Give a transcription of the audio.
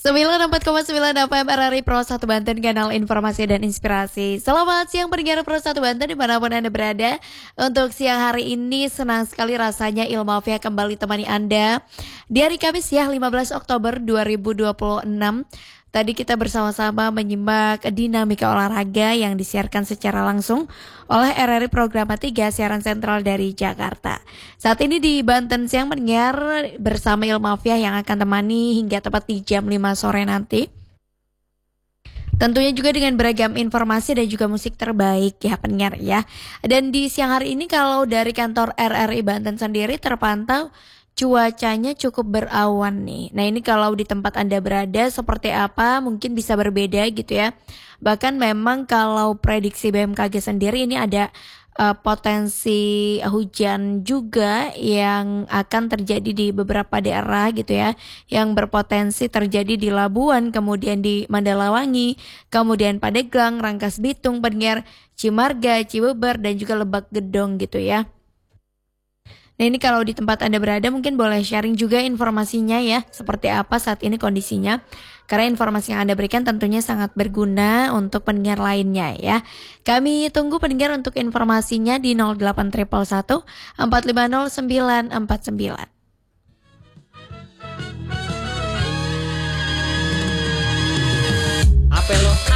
94,9 FM RRI Pro 1 Banten, kanal informasi dan inspirasi. Selamat siang pendengar Pro 1 Banten dimanapun Anda berada. Untuk siang hari ini senang sekali rasanya Ilmafia kembali temani Anda di hari Kamis ya 15 Oktober 2026. Tadi kita bersama-sama menyimak dinamika olahraga yang disiarkan secara langsung oleh RRI Programa 3 siaran sentral dari Jakarta. Saat ini di Banten siang pendengar bersama Ilmafia yang akan temani hingga tepat di jam 5 sore nanti. Tentunya juga dengan beragam informasi dan juga musik terbaik ya pendengar ya. Dan di siang hari ini kalau dari kantor RRI Banten sendiri terpantau cuacanya cukup berawan nih. Nah ini kalau di tempat Anda berada seperti apa mungkin bisa berbeda gitu ya. Bahkan memang kalau prediksi BMKG sendiri ini ada potensi hujan juga yang akan terjadi di beberapa daerah gitu ya. Yang berpotensi terjadi di Labuan, kemudian di Mandalawangi, kemudian Pandeglang, Rangkas Bitung, Pendengar, Cimarga, Cibeber dan juga Lebak Gedong gitu ya. Nah ini kalau di tempat Anda berada mungkin boleh sharing juga informasinya ya, seperti apa saat ini kondisinya. Karena informasi yang Anda berikan tentunya sangat berguna untuk pendengar lainnya ya. Kami tunggu pendengar untuk informasinya di 08111 450 949. Apa lo?